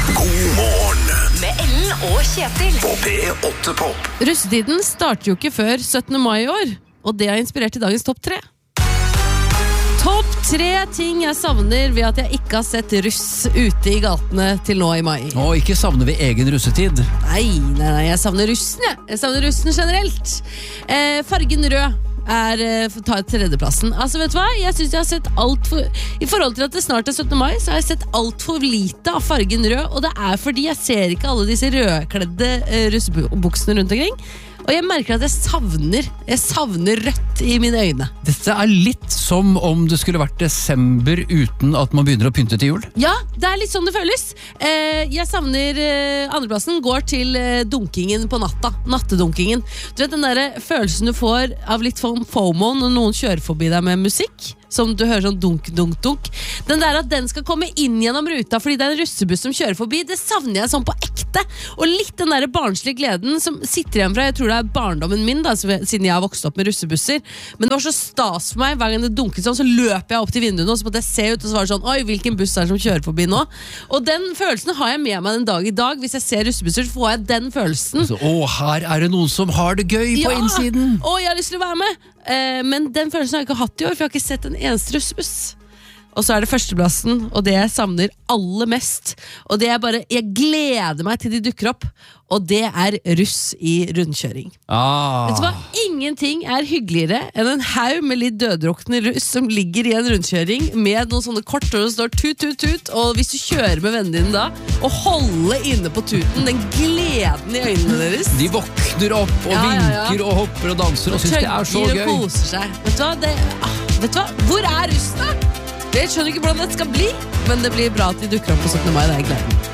God morgen Med Ellen og Kjetil på P8 Pop. Russetiden starter jo ikke før 17. mai i år, og det har inspirert til dagens topp 3. Topp 3 ting jeg savner ved at jeg ikke har sett russ ute i gatene til nå i mai. Og ikke savner vi egen russetid. Nei, jeg savner russen, jeg. Jeg savner russen generelt. Fargen rød tar tredjeplassen. Altså, vet du hva? Jeg synes jeg har sett alt for... I forhold til at det snart er 17. mai, så har jeg sett alt for lite av fargen rød, og det er fordi jeg ser ikke alle disse rødkledde russebuksene rundt omkring. Og jeg merker at jeg savner rødt i mine øyne. Dette er litt som om det skulle vært desember uten at man begynner å pynte til jul. Ja, det er litt sånn det føles. Jeg savner andreplassen går til dunkingen på natta. Nattedunkingen. Du vet den der følelsen du får av litt FOMO når noen kjører forbi deg med musikk? Som du hører sånn dunk, dunk, dunk. Den der at den skal komme inn gjennom ruta fordi det er en russebuss som kjører forbi, det savner jeg sånn på ekte. Og litt den der barnslige gleden som sitter igjen fra, jeg tror det er barndommen min da, siden jeg har vokst opp med russebusser. Men det var så stas for meg, hver gang det dunket sånn, så løper jeg opp til vinduene, og så måtte jeg se ut og så var det sånn, oi, hvilken buss er det som kjører forbi nå? Og den følelsen har jeg med meg den dag i dag. Hvis jeg ser russebusser, så får jeg den følelsen. Altså, her er det noen som har det gøy på innsiden. Jeg har lyst til å være med. Men den følelsen har jeg ikke hatt i år, for jeg har ikke sett en eneste russebuss. Og så er det førsteplassen, og det jeg savner aller mest, og det er bare, jeg gleder meg til de dukker opp, og det er russ i rundkjøring. Vet du hva? Ingenting er hyggeligere enn en haug med litt dødrukne russ som ligger i en rundkjøring med noen sånne kort hvor det står tut, tut, tut, og hvis du kjører med vennene dine da, og holde inne på tuten, den gleden i øynene deres. De våkner opp og vinker og hopper og danser og synes det er så gøy. Og koser seg. Vet du hva? Hvor er russen da? Jeg skjønner ikke hvordan det skal bli, men det blir bra at de dukker opp på 17. mai, det er gleden.